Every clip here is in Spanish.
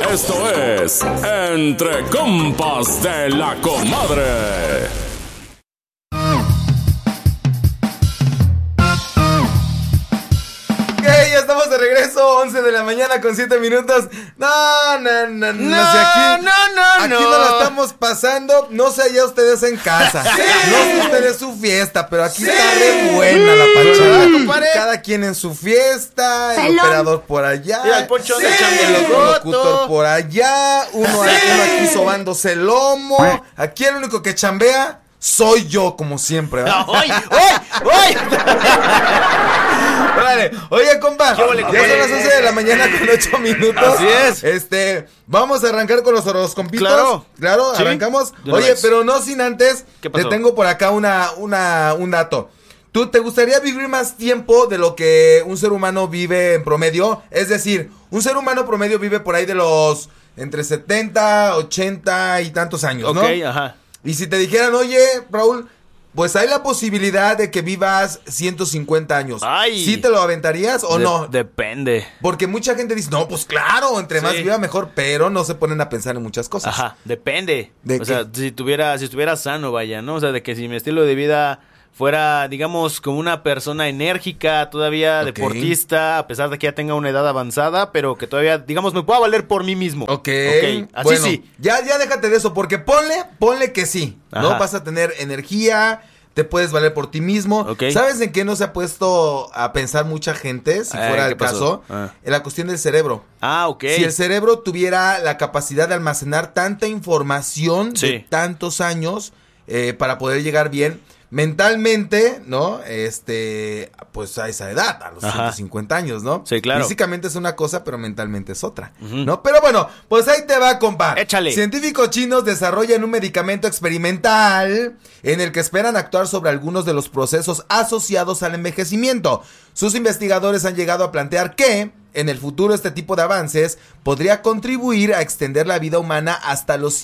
Esto es Entre Compas de la Comadre. Ya estamos de regreso, 11 de la mañana con 7 minutos. No, aquí no la estamos pasando. No sé allá ustedes en casa. Sí. No sé ustedes su fiesta, pero aquí está re buena la pachanga. Cada quien en su fiesta, el operador por allá, el poncho de el locutor por allá, uno aquí sobándose el lomo. Aquí el único que chambea soy yo, como siempre. ¡Oy! Vale. Oye, compa, ya son las 11 de la mañana con 8 minutos. Así es. Vamos a arrancar con los horoscompitos. Claro, ¿sí? Arrancamos. Oye, pero no sin antes, te tengo por acá un dato. ¿Tú te gustaría vivir más tiempo de lo que un ser humano vive en promedio? Es decir, un ser humano promedio vive por ahí de los entre 70, 80 y tantos años, ¿no? Ok, ajá. Y si te dijeran, oye, Raúl, pues hay la posibilidad de que vivas 150 años. Ay. ¿Sí te lo aventarías o no? Depende. Porque mucha gente dice, no, pues claro, entre más viva mejor, pero no se ponen a pensar en muchas cosas. Ajá, depende. ¿De sea, si estuviera sano, vaya, ¿no? O sea, de que si mi estilo de vida fuera, digamos, como una persona enérgica, todavía deportista, a pesar de que ya tenga una edad avanzada, pero que todavía, digamos, me pueda valer por mí mismo. Ok. Así bueno, sí. Ya déjate de eso, porque ponle que sí, ¿no? Ajá. Vas a tener energía, te puedes valer por ti mismo. Okay. ¿Sabes en qué no se ha puesto a pensar mucha gente, si fuera el caso? En la cuestión del cerebro. Ah, ok. Si el cerebro tuviera la capacidad de almacenar tanta información de tantos años para poder llegar bien mentalmente, ¿no? Pues a esa edad, a los 150 años, ¿no? Sí, claro. Físicamente es una cosa, pero mentalmente es otra, ¿no? Pero bueno, pues ahí te va, compa. Échale. Científicos chinos desarrollan un medicamento experimental en el que esperan actuar sobre algunos de los procesos asociados al envejecimiento. Sus investigadores han llegado a plantear que en el futuro este tipo de avances podría contribuir a extender la vida humana hasta los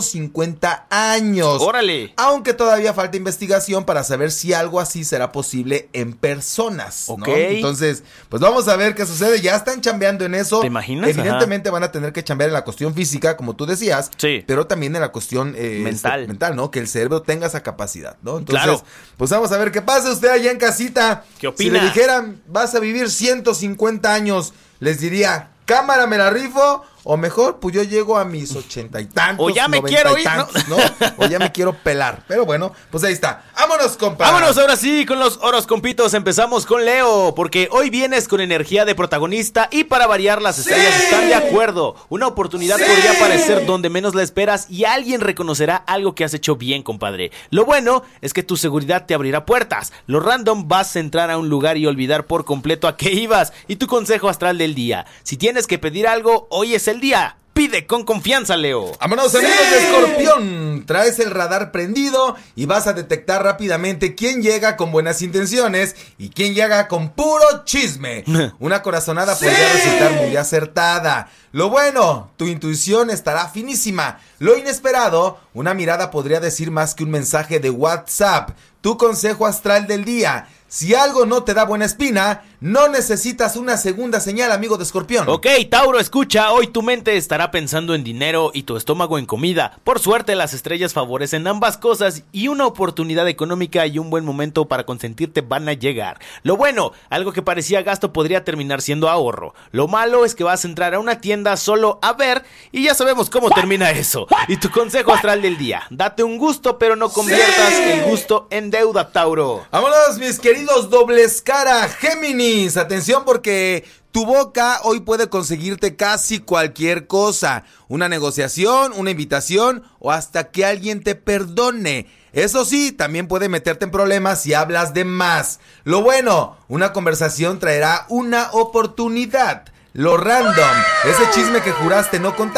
150 años. ¡Órale! Aunque todavía falta investigación para saber si algo así será posible en personas, ¿no? Ok. Entonces, pues vamos a ver qué sucede. Ya están chambeando en eso. ¿Te imaginas? Evidentemente van a tener que chambear en la cuestión física, como tú decías. Sí. Pero también en la cuestión mental, ¿no? Que el cerebro tenga esa capacidad, ¿no? Entonces, pues vamos a ver qué pasa usted allá en casita. ¿Qué opina? Si le dijeran, vas a vivir 150 años, les diría, cámara, me la rifo, o mejor, pues yo llego a mis 80 y tantos, o ya me quiero ir, tantos, ¿no? O ya me quiero pelar, pero bueno, pues ahí está. Vámonos, compa. Vámonos ahora sí con los horoscompitos. Empezamos con Leo, porque hoy vienes con energía de protagonista y para variar las estrellas están de acuerdo. Una oportunidad podría aparecer donde menos la esperas y alguien reconocerá algo que has hecho bien, compadre. Lo bueno es que tu seguridad te abrirá puertas. Lo random, vas a entrar a un lugar y olvidar por completo a qué ibas. Y tu consejo astral del día: si tienes que pedir algo, hoy es el día. Pide con confianza, Leo. Vámonos, amigos de Escorpión. Traes el radar prendido y vas a detectar rápidamente quién llega con buenas intenciones y quién llega con puro chisme. Una corazonada podría resultar muy acertada. Lo bueno, tu intuición estará finísima. Lo inesperado, una mirada podría decir más que un mensaje de WhatsApp. Tu consejo astral del día: si algo no te da buena espina, no necesitas una segunda señal, amigo de Escorpión. Ok, Tauro, escucha, hoy tu mente estará pensando en dinero y tu estómago en comida. Por suerte, las estrellas favorecen ambas cosas y una oportunidad económica y un buen momento para consentirte van a llegar. Lo bueno, algo que parecía gasto podría terminar siendo ahorro. Lo malo es que vas a entrar a una tienda solo a ver y ya sabemos cómo termina eso. Y tu consejo astral del día: date un gusto, pero no conviertas el gusto en deuda, Tauro. Vámonos, mis queridos dobles cara, Géminis. Atención, porque tu boca hoy puede conseguirte casi cualquier cosa. Una negociación, una invitación o hasta que alguien te perdone. Eso sí, también puede meterte en problemas si hablas de más. Lo bueno, una conversación traerá una oportunidad. Lo random, ese chisme que juraste no contar,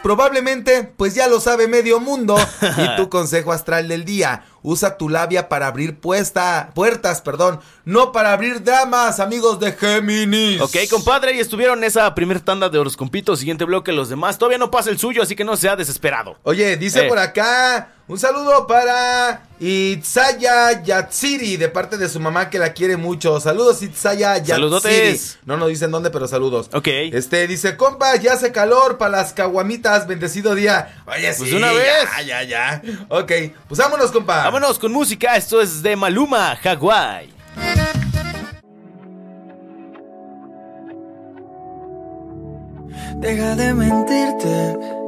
Probablemente, pues ya lo sabe medio mundo. Y tu consejo astral del día: usa tu labia para abrir puertas, no para abrir damas, amigos de Géminis. Ok, compadre, y estuvieron esa primer tanda de horoscompitos. Siguiente bloque, los demás. Todavía no pasa el suyo, así que no sea desesperado. Oye, dice por acá, un saludo para Itzaya Yatsiri, de parte de su mamá que la quiere mucho. Saludos, Itzaya Yatsiri. Saludotes. No nos dicen dónde, pero saludos. Ok. Dice, compa, ya hace calor para las caguamitas, bendecido día. Oye, Pues sí, una vez. Ya. Ok, pues vámonos, compa. Vámonos con música, esto es de Maluma, Hawái. Deja de mentirte,